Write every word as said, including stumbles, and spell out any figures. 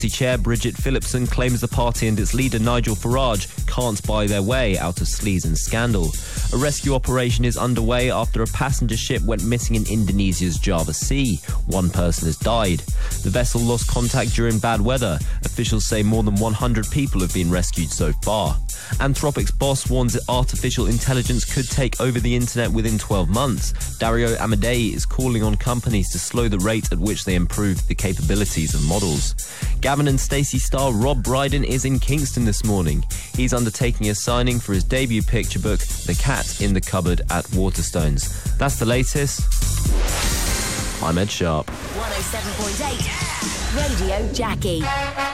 Chair Bridget Phillipson claims the party and its leader Nigel Farage can't buy their way out of sleaze and scandal. A rescue operation is underway after a passenger ship went missing in Indonesia's Java Sea. One person has died. The vessel lost contact during bad weather. Officials say more than one hundred people have been rescued so far. Anthropic's boss warns that artificial intelligence could take over the internet within twelve months. Dario Amodei is calling on companies to slow the rate at which they improve the capabilities of models. Gavin and Stacey star Rob Brydon is in Kingston this morning. He's undertaking a signing for his debut picture book, The Cat in the Cupboard at Waterstones. That's the latest. I'm Ed Sharp. one oh seven point eight Radio Jackie.